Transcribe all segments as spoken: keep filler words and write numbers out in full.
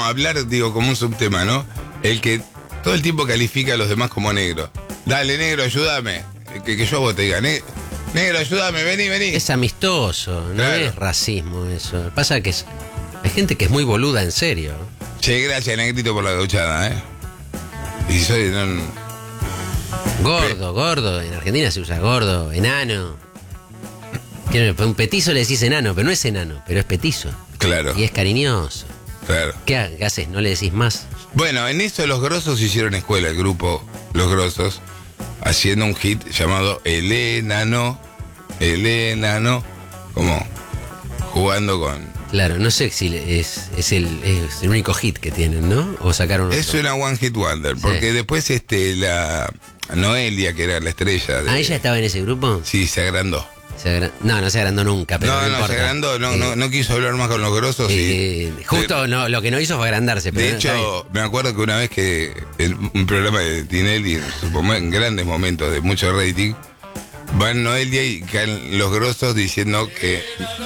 como hablar, digo, como un subtema, ¿no? El que todo el tiempo califica a los demás como negro. Dale, negro, ayúdame. Que, que yo a vos te diga, ne- negro, ayúdame, vení, vení. Es amistoso, no Claro. es racismo eso. Pasa que es, hay gente que es muy boluda en serio. Che, gracias, negrito, por la gauchada, ¿eh? Y soy... No, no. Gordo, gordo. En Argentina se usa gordo, enano. Que no, un petizo le decís enano, pero no es enano, pero es petizo. Claro, Y es cariñoso. claro. ¿Qué, ha- qué haces? ¿No le decís más? Bueno, en eso los grosos hicieron escuela, el grupo Los Grosos, haciendo un hit llamado El Enano, El Enano, como jugando con... Claro, no sé si le- es, es, el, es el único hit que tienen, ¿no? O sacaron otro. Es una One Hit Wonder, porque Sí. después este la Noelia, que era la estrella de... ¿Ah, ella estaba en ese grupo? Sí, se agrandó. Se agra- No, no se agrandó nunca, pero No, no, no, se importa. agrandó, no, Eh, no, no quiso hablar más con los grosos y... eh, justo no, lo que no hizo fue agrandarse. Pero De no, está bien. hecho, me acuerdo que una vez que en un programa de Tinelli, en, sus momen- en grandes momentos de mucho rating, van Noelia y caen los grosos diciendo que...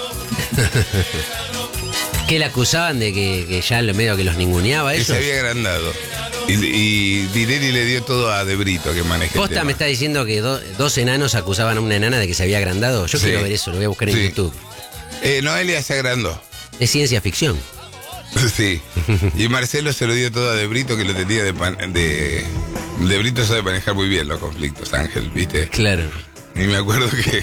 Que le acusaban de que, que ya lo medio que los ninguneaba que eso. se había agrandado. Y, y Tinelli le dio todo a De Brito, que maneja el ¿Posta tema. me está diciendo que do- dos enanos acusaban a una enana de que se había agrandado? Yo Sí. quiero ver eso, lo voy a buscar en Sí. YouTube. Eh, Noelia se agrandó. Es ciencia ficción. Sí. Y Marcelo se lo dio todo a De Brito, que lo tenía de... pan- de, de Brito sabe manejar muy bien los conflictos, Ángel, ¿viste? Claro. Y me acuerdo que...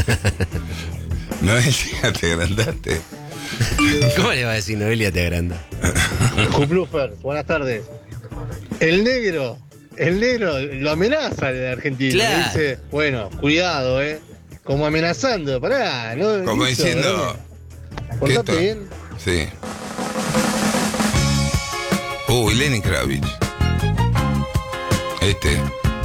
Noelia, te agrandaste. ¿Cómo le va a decir Noelia te agranda? Cuplufer, buenas tardes. El negro, el negro lo amenaza en Argentina. Claro. Le dice, bueno, cuidado, ¿eh? Como amenazando, pará, ¿no? Como Listo, diciendo... ¿no? que Portate esto- bien. Sí. Uy, Lenny Kravitz. Este.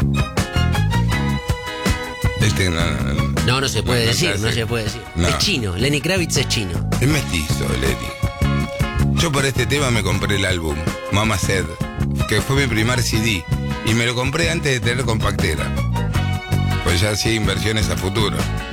Este no, no, no. No, no se puede No, no decir, se no hace. se puede decir. No. Es chino, Lenny Kravitz es chino. Es mestizo, Lenny. Yo por este tema me compré el álbum, Mama Said, que fue mi primer C D. Y me lo compré antes de tener compactera. Pues ya hacía inversiones a futuro.